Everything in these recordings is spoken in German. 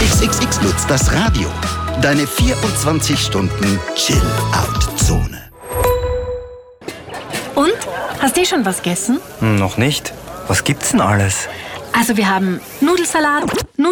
XXX Lutz, das Radio. Deine 24 Stunden Chill-Out-Zone. Und? Hast du schon was gegessen? Noch nicht. Was gibt's denn alles? Also wir haben Nudelsalat.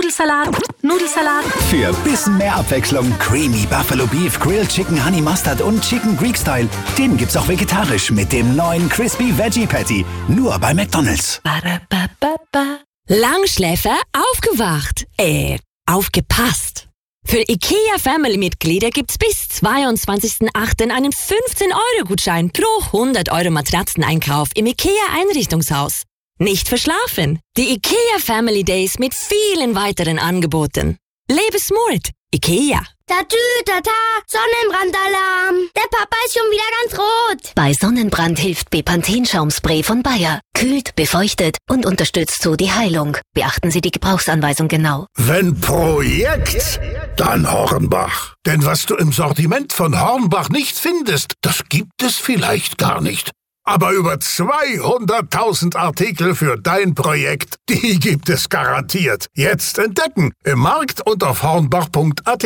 Für bisschen mehr Abwechslung Creamy Buffalo Beef, Grilled Chicken Honey Mustard und Chicken Greek Style. Den gibt's auch vegetarisch mit dem neuen Crispy Veggie Patty. Nur bei McDonald's. Langschläfer aufgewacht. Aufgepasst. Für IKEA-Family-Mitglieder gibt's bis 22.08. einen 15-Euro-Gutschein pro 100 Euro Matratzeneinkauf im IKEA-Einrichtungshaus. Nicht verschlafen. Die IKEA Family Days mit vielen weiteren Angeboten. Lebe smart. IKEA. Tata, Sonnenbrandalarm. Der Papa ist schon wieder ganz rot. Bei Sonnenbrand hilft Bepanthen-Schaumspray von Bayer. Kühlt, befeuchtet und unterstützt so die Heilung. Beachten Sie die Gebrauchsanweisung genau. Wenn Projekt, dann Hornbach. Denn was du im Sortiment von Hornbach nicht findest, das gibt es vielleicht gar nicht. Aber über 200.000 Artikel für dein Projekt, die gibt es garantiert. Jetzt entdecken im Markt und auf hornbach.at.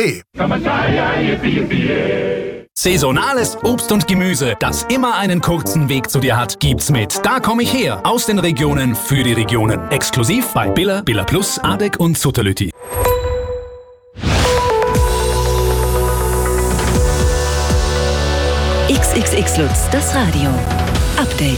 Saisonales Obst und Gemüse, das immer einen kurzen Weg zu dir hat, gibt's mit Da komm ich her, aus den Regionen für die Regionen. Exklusiv bei Billa, Billa Plus, Adek und Sutterlütti. XXX Lutz, das Radio. Update.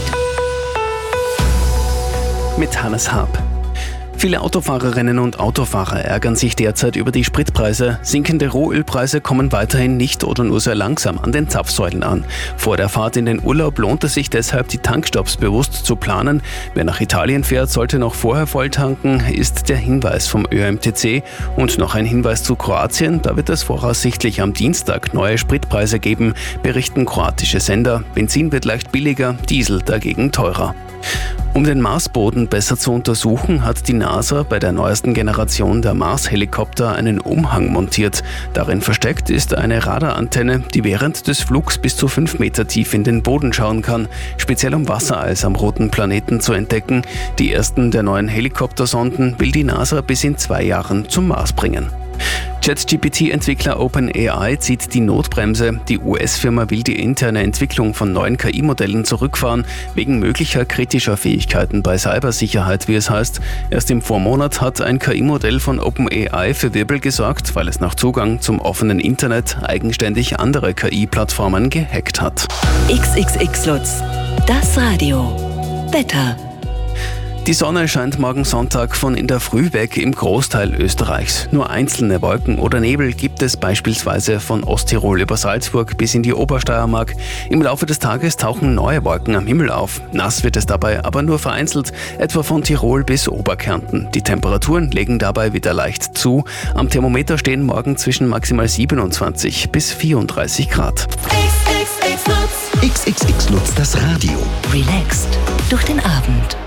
Mit Hannes Haab. Viele Autofahrerinnen und Autofahrer ärgern sich derzeit über die Spritpreise. Sinkende Rohölpreise kommen weiterhin nicht oder nur sehr langsam an den Zapfsäulen an. Vor der Fahrt in den Urlaub lohnt es sich deshalb, die Tankstopps bewusst zu planen. Wer nach Italien fährt, sollte noch vorher volltanken, ist der Hinweis vom ÖMTC. Und noch ein Hinweis zu Kroatien. Da wird es voraussichtlich am Dienstag neue Spritpreise geben, berichten kroatische Sender. Benzin wird leicht billiger, Diesel dagegen teurer. Um den Marsboden besser zu untersuchen, hat die NASA bei der neuesten Generation der Mars-Helikopter einen Umhang montiert. Darin versteckt ist eine Radarantenne, die während des Flugs bis zu 5 Meter tief in den Boden schauen kann, speziell um Wassereis am roten Planeten zu entdecken. Die ersten der neuen Helikoptersonden will die NASA bis in 2 Jahren zum Mars bringen. ChatGPT-Entwickler OpenAI zieht die Notbremse. Die US-Firma will die interne Entwicklung von neuen KI-Modellen zurückfahren, wegen möglicher kritischer Fähigkeiten bei Cybersicherheit, wie es heißt. Erst im Vormonat hat ein KI-Modell von OpenAI für Wirbel gesorgt, weil es nach Zugang zum offenen Internet eigenständig andere KI-Plattformen gehackt hat. XXX Lutz, das Radio. Wetter. Die Sonne scheint morgen Sonntag von in der Früh weg im Großteil Österreichs. Nur einzelne Wolken oder Nebel gibt es beispielsweise von Osttirol über Salzburg bis in die Obersteiermark. Im Laufe des Tages tauchen neue Wolken am Himmel auf. Nass wird es dabei aber nur vereinzelt, etwa von Tirol bis Oberkärnten. Die Temperaturen legen dabei wieder leicht zu. Am Thermometer stehen morgen zwischen maximal 27 bis 34 Grad. XXX Lutz, das Radio. Relaxed durch den Abend.